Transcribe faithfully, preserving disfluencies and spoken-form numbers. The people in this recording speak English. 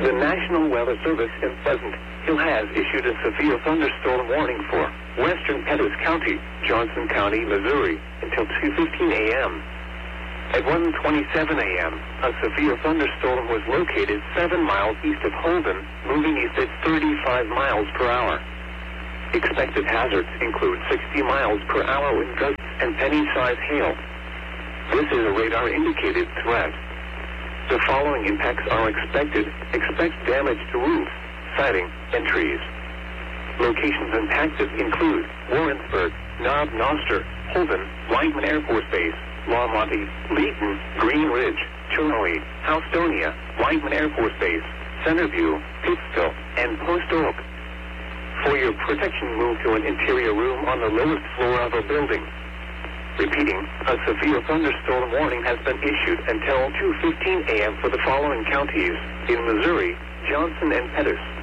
The National Weather Service in Pleasant Hill has issued a severe thunderstorm warning for western Pettis County, Johnson County, Missouri, until two fifteen a.m. At one twenty-seven a.m., a severe thunderstorm was located seven miles east of Holden, moving east at thirty-five miles per hour. Expected hazards include sixty miles per hour wind gusts and penny-sized hail. This is a radar-indicated threat. The following impacts are expected. Expect damage to roofs, siding, and trees. Locations impacted include Warrensburg, Knob Noster, Holden, Whiteman Air Force Base, Lamonti, Leeton, Green Ridge, Chorley, Houstonia, Whiteman Air Force Base, Centerview, Pittsville, and Post Oak. For your protection, move to an interior room on the lowest floor of a building. Repeating, a severe thunderstorm warning has been issued until two fifteen a.m. for the following counties in Missouri, Johnson and Pettis.